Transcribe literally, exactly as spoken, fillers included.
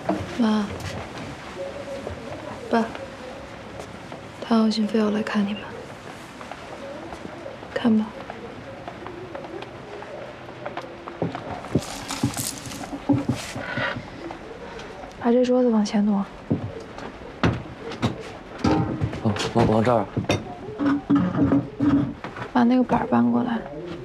妈，爸，唐有心非要来看你们，看吧。把这桌子往前挪。 哦，往往这儿。 把那个板搬过来。